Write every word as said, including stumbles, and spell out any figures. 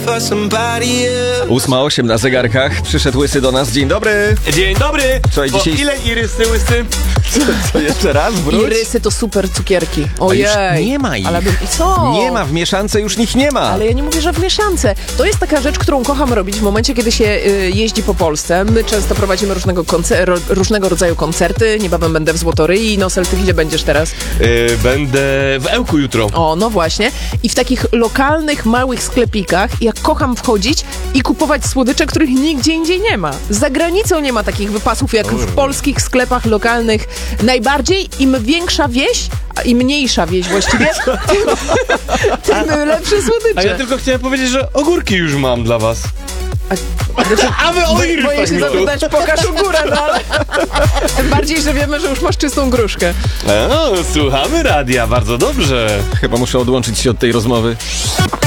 ósma osiem na zegarkach. Przyszedł Łysy do nas. Dzień dobry. Dzień dobry. Słuchaj, O, dzisiaj- ile irysy, Łysy? Co, co jeszcze raz? Wróć. Irysy to super cukierki. A Ojej. już nie ma ich. Ale bym... I co? Nie ma, w mieszance już ich nie ma. Ale ja nie mówię, że w mieszance. To jest taka rzecz, którą kocham robić w momencie, kiedy się y, jeździ po Polsce. My często prowadzimy różnego, koncer- ro- różnego rodzaju koncerty. Niebawem będę w Złotoryi. Nosel, ty gdzie będziesz teraz? Yy, będę w Ełku jutro. O, no właśnie. I w takich lokalnych, małych sklepikach ja kocham wchodzić i kupować słodycze, których nigdzie indziej nie ma. Za granicą nie ma takich wypasów jak w polskich sklepach lokalnych. Najbardziej im większa wieś, a im mniejsza wieś właściwie, tym, tym lepsze słodycze. A ja tylko chciałem powiedzieć, że ogórki już mam dla was. A wy o Boję irysach się mi tu. zapytać, pokaż u górę, no ale... Tym bardziej, że wiemy, że już masz czystą gruszkę. O, słuchamy radia, bardzo dobrze. Chyba muszę odłączyć się od tej rozmowy.